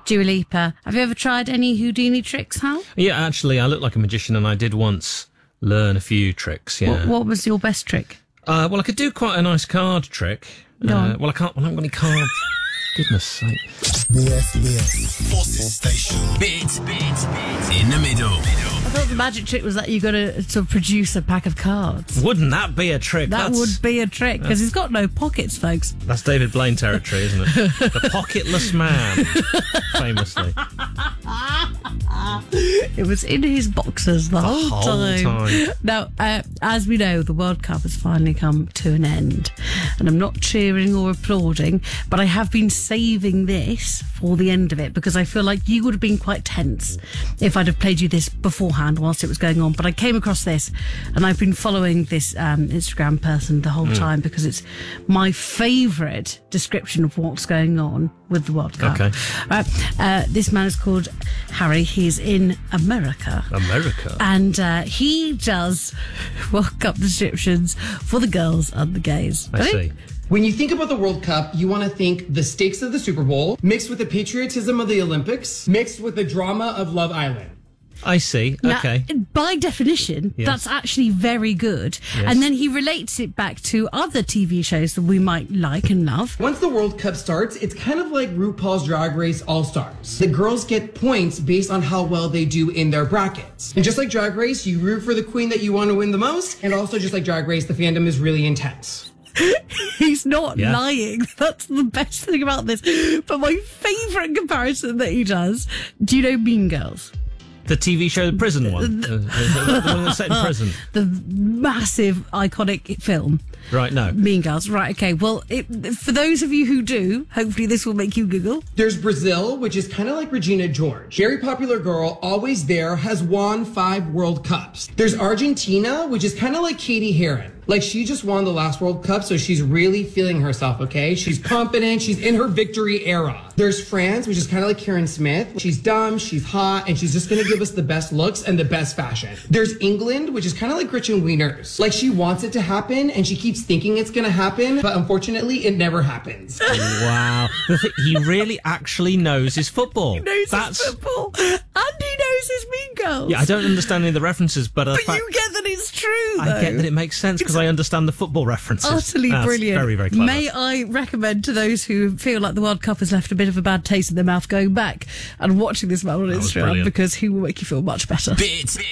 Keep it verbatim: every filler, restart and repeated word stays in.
Dua Lipa. Have you ever tried any Houdini tricks, Hal? Yeah, actually, I look like a magician, and I did once learn a few tricks, yeah. What, what was your best trick? Uh, well, I could do quite a nice card trick. Go uh, on. Well, I can't, well, I haven't got any cards. Goodness sake. B S B S. Forces Station. Bit, bit, bit. In the middle. I thought the magic trick was that you got to sort of produce a pack of cards. Wouldn't that be a trick? That That's, would be a trick, because he's got no pockets, folks. That's David Blaine territory, isn't it? The pocketless man, famously. It was in his boxers the, The whole, whole time. time. Now, uh, as we know, the World Cup has finally come to an end. And I'm not cheering or applauding, but I have been saving this for the end of it, because I feel like you would have been quite tense if I'd have played you this beforehand whilst it was going on. But I came across this, and I've been following this um, Instagram person the whole Mm. time, because it's my favourite description of what's going on with the World Cup. Okay. Uh, uh, this man is called Harry. He's in America. America. And uh, he does World Cup descriptions for the girls and the gays. I see. When you think about the World Cup, you want to think the stakes of the Super Bowl, mixed with the patriotism of the Olympics, mixed with the drama of Love Island. I see. Now, Okay. by definition, Yes. that's actually very good. Yes. And then he relates it back to other T V shows that we might like and love. Once the World Cup starts, it's kind of like RuPaul's Drag Race All-Stars. The girls get points based on how well they do in their brackets. And just like Drag Race, you root for the queen that you want to win the most. And also just like Drag Race, the fandom is really intense. He's not Yeah. lying. That's the best thing about this. But my favourite comparison that he does, do you know Mean Girls? The T V show, the prison one. Uh, the one that's set in prison. The massive, iconic film. Right, no. Mean Girls. Right, okay. Well, it, for those of you who do, hopefully this will make you giggle. There's Brazil, which is kind of like Regina George. Very popular girl, always there, has won five World Cups. There's Argentina, which is kind of like Katie Heron. Like, she just won the last World Cup, so she's really feeling herself, okay? She's confident, she's in her victory era. There's France, which is kind of like Karen Smith. She's dumb, she's hot, and she's just gonna give us the best looks and the best fashion. There's England, which is kind of like Gretchen Wieners. Like, she wants it to happen, and she keeps thinking it's gonna happen, but unfortunately, it never happens. Wow. The thi- he really actually knows his football. He knows That's, his football. And he knows his Mean Girls. Yeah, I don't understand any of the references, but, uh, But fact, you get that it's true, though. I get that it makes sense because I understand the football references. Utterly That's brilliant. Very, very clever. May I recommend to those who feel like the World Cup has left a bit of a bad taste in their mouth going back and watching this man on was Instagram, brilliant. because he will make you feel much better. Bit.